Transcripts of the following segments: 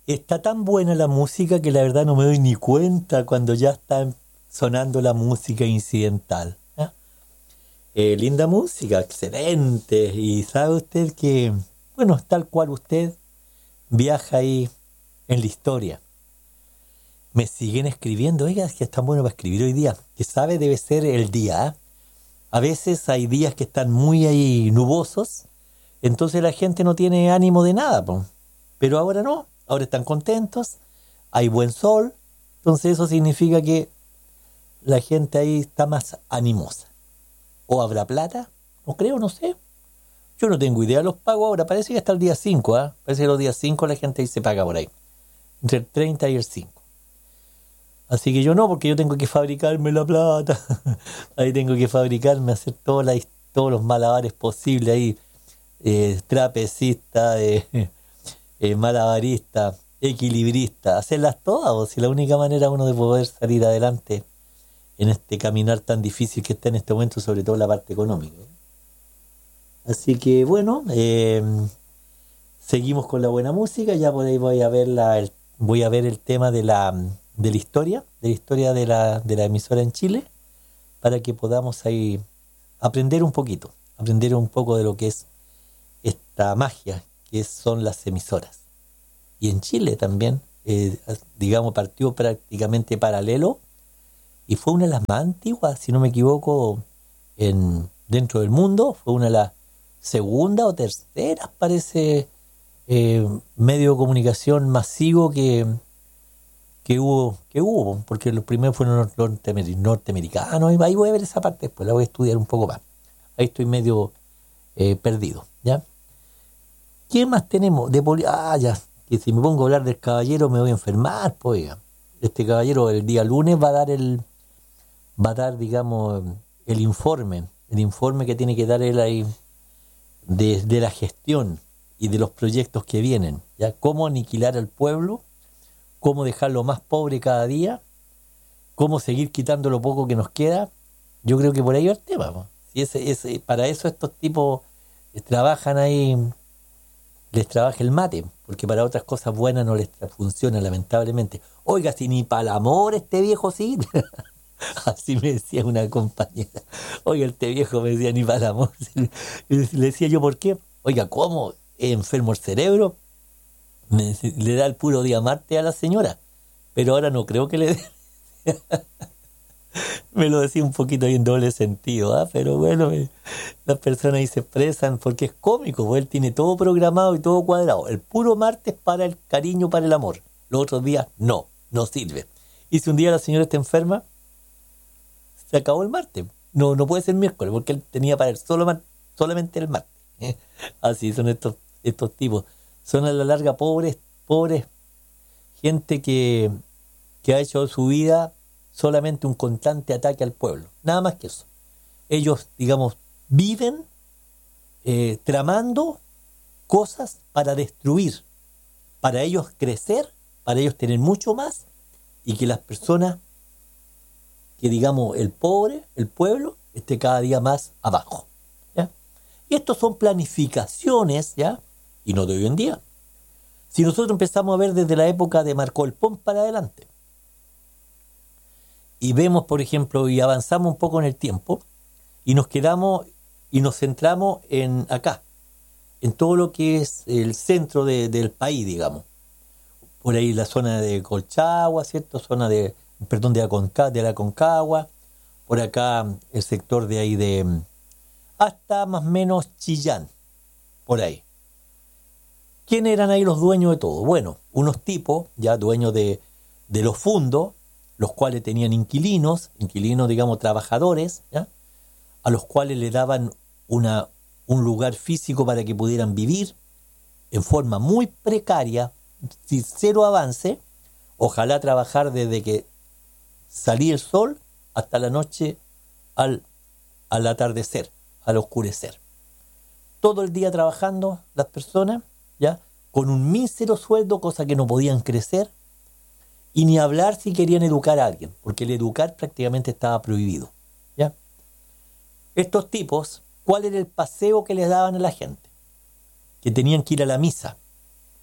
Está tan buena la música que la verdad no me doy ni cuenta cuando ya está sonando la música incidental. ¿Ya? Linda música, excelente. Y sabe usted que, bueno, tal cual usted viaja ahí en la historia. Me siguen escribiendo, oiga, es que es tan bueno para escribir hoy día. Que sabe, debe ser el día. ¿Eh? A veces hay días que están muy ahí nubosos, entonces la gente no tiene ánimo de nada, po. Pero ahora no, ahora están contentos, hay buen sol, entonces eso significa que la gente ahí está más animosa. ¿O habrá plata? No creo, no sé. Yo no tengo idea, los pago ahora, parece que hasta el día 5, ¿eh? Parece que los días 5 la gente ahí se paga por ahí, entre el 30 y el 5. Así que yo no, porque yo tengo que fabricarme la plata. Ahí tengo que fabricarme, hacer todos los malabares posibles ahí. Trapecista, malabarista, equilibrista. Hacerlas todas, o si la única manera uno de poder salir adelante en este caminar tan difícil que está en este momento, sobre todo la parte económica. Así que bueno, seguimos con la buena música. Ya por ahí voy a ver el tema de la historia de la emisora en Chile, para que podamos ahí aprender un poco de lo que es esta magia que son las emisoras. Y en Chile también, digamos, partió prácticamente paralelo y fue una de las más antiguas, si no me equivoco, dentro del mundo. Fue una de las segundas o terceras, parece, medio de comunicación masivo que hubo, porque los primeros fueron los norteamericanos, y ahí voy a ver esa parte después, la voy a estudiar un poco más. Ahí estoy medio perdido, ¿ya? ¿Qué más tenemos? Ya, que si me pongo a hablar del caballero me voy a enfermar, pues, oiga. Este caballero el día lunes va a dar, digamos, el informe que tiene que dar él ahí de la gestión y de los proyectos que vienen, ¿ya? Cómo aniquilar al pueblo, cómo dejarlo más pobre cada día, cómo seguir quitando lo poco que nos queda. Yo creo que por ahí va el tema, po. Si para eso estos tipos trabajan ahí, les trabaja el mate, porque para otras cosas buenas no les funciona, lamentablemente. Oiga, si ni para el amor este viejo sirve. Así me decía una compañera. Oiga, este viejo me decía ni para el amor sirve. Y le decía yo, ¿por qué? Oiga, ¿cómo? ¿Es enfermo el cerebro? Le da el puro día Marte a la señora, pero ahora no creo que le dé. Me lo decía un poquito ahí en doble sentido, ¿ah? Pero bueno, las personas ahí se expresan porque es cómico, pues él tiene todo programado y todo cuadrado. El puro martes para el cariño, para el amor. Los otros días no sirve. Y si un día la señora está enferma, se acabó el martes. No puede ser miércoles, porque él tenía para él solamente el martes. Así son estos tipos. Son a la larga pobres gente que ha hecho su vida solamente un constante ataque al pueblo. Nada más que eso. Ellos, digamos, viven tramando cosas para destruir, para ellos crecer, para ellos tener mucho más, y que las personas, que digamos el pueblo, esté cada día más abajo, ¿ya? Y estos son planificaciones, ¿ya? Y no de hoy en día. Si nosotros empezamos a ver desde la época de Marco el Pons para adelante, y vemos, por ejemplo, y avanzamos un poco en el tiempo, y nos quedamos y nos centramos en acá, en todo lo que es el centro del país, digamos. Por ahí la zona de Colchagua, ¿cierto? Zona de la Concagua, por acá el sector de ahí hasta más o menos Chillán, por ahí. ¿Quién eran ahí los dueños de todo? Bueno, unos tipos, ya dueños de los fundos, los cuales tenían inquilinos, digamos, trabajadores, ¿ya? A los cuales le daban un lugar físico para que pudieran vivir en forma muy precaria, sin cero avance. Ojalá trabajar desde que salía el sol hasta la noche, al atardecer, al oscurecer. Todo el día trabajando las personas, ¿ya? Con un mísero sueldo, cosa que no podían crecer, y ni hablar si querían educar a alguien, porque el educar prácticamente estaba prohibido, ¿ya? Estos tipos, ¿cuál era el paseo que les daban a la gente? Que tenían que ir a la misa.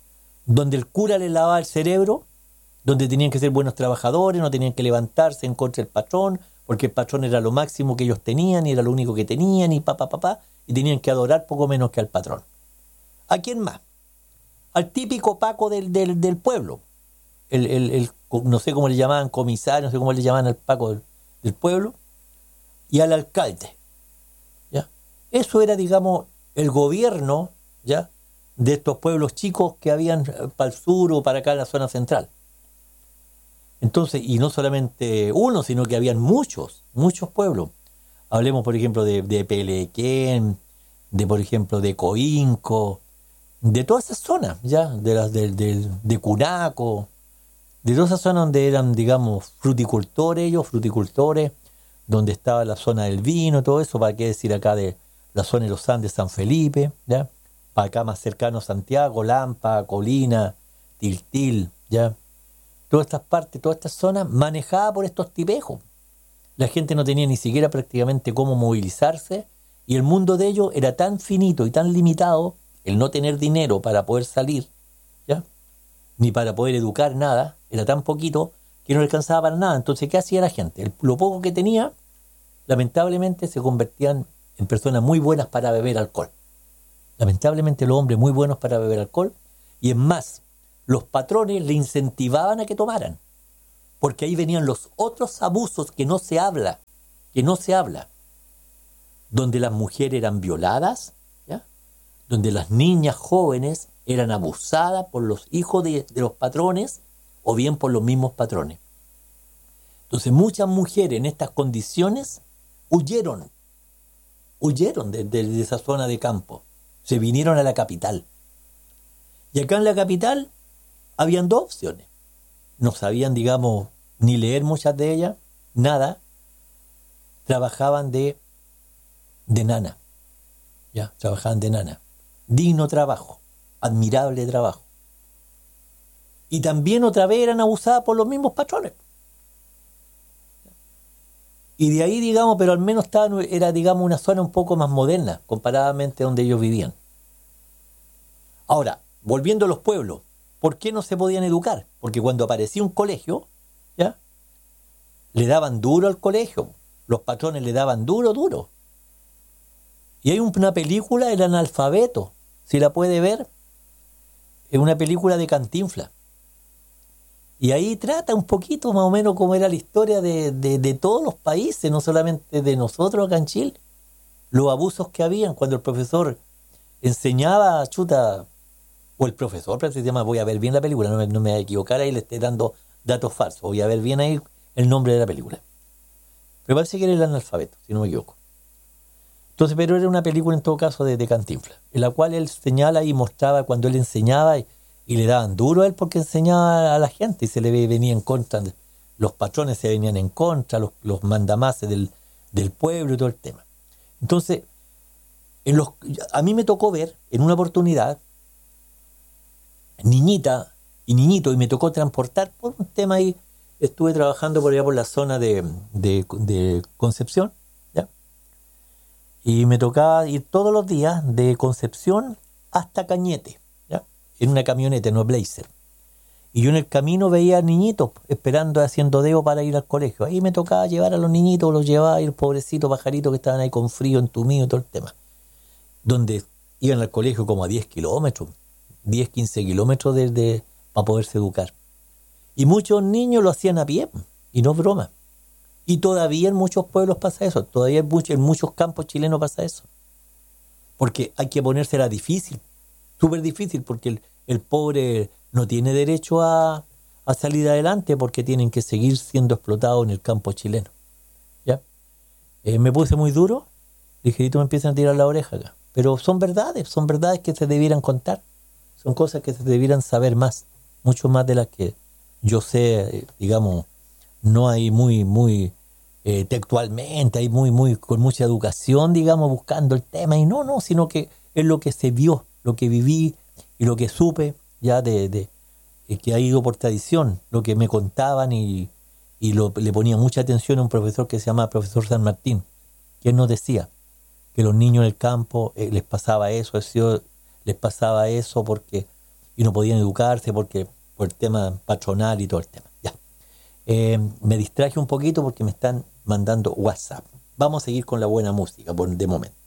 donde el cura les lavaba el cerebro, donde tenían que ser buenos trabajadores, no tenían que levantarse en contra del patrón, porque el patrón era lo máximo que ellos tenían y era lo único que tenían y y tenían que adorar poco menos que al patrón. ¿A quién más? Al típico Paco del pueblo. No sé cómo le llamaban, comisario, no sé cómo le llamaban al Paco del pueblo, y al alcalde. ¿Ya? Eso era, digamos, el gobierno, ¿ya?, de estos pueblos chicos que habían para el sur o para acá en la zona central. Entonces, y no solamente uno, sino que habían muchos pueblos. Hablemos, por ejemplo, de Pelequén, por ejemplo, de Coinco, de todas esas zonas, ¿ya? De Cunaco, de todas esas zonas donde eran, digamos, fruticultores, donde estaba la zona del vino, todo eso, para qué decir acá de la zona de los Andes, San Felipe, ¿ya? Para acá más cercano Santiago, Lampa, Colina, Tiltil, ¿ya? Todas estas partes, todas estas zonas manejadas por estos tipejos. La gente no tenía ni siquiera prácticamente cómo movilizarse y el mundo de ellos era tan finito y tan limitado, el no tener dinero para poder salir, ¿ya?, ni para poder educar nada, era tan poquito que no le alcanzaba para nada. Entonces, ¿qué hacía la gente? Lo poco que tenía, lamentablemente, se convertían en personas muy buenas para beber alcohol. Lamentablemente los hombres muy buenos para beber alcohol, y es más, los patrones le incentivaban a que tomaran, porque ahí venían los otros abusos que no se habla, donde las mujeres eran violadas, ¿ya?, donde las niñas jóvenes eran abusadas por los hijos de los patrones o bien por los mismos patrones. Entonces muchas mujeres en estas condiciones huyeron de esa zona de campo. Se vinieron a la capital. Y acá en la capital habían dos opciones. No sabían, digamos, ni leer muchas de ellas, nada. Trabajaban de nana. ¿Ya? Trabajaban de nana. Digno trabajo, admirable trabajo. Y también otra vez eran abusadas por los mismos patrones. Y de ahí, digamos, pero al menos era, digamos, una zona un poco más moderna, comparadamente a donde ellos vivían. Ahora, volviendo a los pueblos, ¿por qué no se podían educar? Porque cuando aparecía un colegio, ¿ya?, le daban duro al colegio. Los patrones le daban duro. Y hay una película, El analfabeto, si la puede ver, es una película de Cantinflas. Y ahí trata un poquito más o menos cómo era la historia de todos los países, no solamente de nosotros acá en Chile. Los abusos que habían cuando el profesor enseñaba, o el profesor, se llama, voy a ver bien la película, no me voy a equivocar ahí, le estoy dando datos falsos, voy a ver bien ahí el nombre de la película. Pero parece que era El analfabeto, si no me equivoco. Entonces, pero era una película en todo caso de Cantinflas, en la cual él señala y mostraba cuando él enseñaba y le daban duro a él porque enseñaba a la gente y se le venía en contra, los patrones se venían en contra, los mandamases del pueblo y todo el tema. Entonces, a mí me tocó ver en una oportunidad niñita y niñito, y me tocó transportar por un tema ahí. Estuve trabajando por allá por la zona de Concepción, ¿ya? Y me tocaba ir todos los días de Concepción hasta Cañete, ¿ya?, en una camioneta, no Blazer. Y yo en el camino veía niñitos esperando, haciendo dedo para ir al colegio. Ahí me tocaba llevar a los niñitos, los llevaba a ir, pobrecitos pajaritos que estaban ahí con frío, entumido y todo el tema. Donde iban al colegio como a 10 kilómetros, 10, 15 kilómetros para poderse educar. Y muchos niños lo hacían a pie, y no broma. Y todavía en muchos pueblos pasa eso, todavía en muchos campos chilenos pasa eso. Porque hay que ponérsela difícil, súper difícil, porque el pobre no tiene derecho a salir adelante porque tienen que seguir siendo explotados en el campo chileno. ¿Ya? Me puse muy duro, ligerito me empiezan a tirar la oreja acá. Pero son verdades que se debieran contar. Son cosas que se debieran saber más, mucho más de las que yo sé, digamos, no hay muy textualmente, hay con mucha educación, digamos, buscando el tema, y no, sino que es lo que se vio, lo que viví y lo que supe ya que ha ido por tradición, lo que me contaban y le ponía mucha atención a un profesor que se llama profesor San Martín, que él nos decía que los niños en el campo les pasaba eso porque y no podían educarse porque por el tema patronal y todo el tema. Ya. Me distraje un poquito porque me están mandando WhatsApp. Vamos a seguir con la buena música de momento.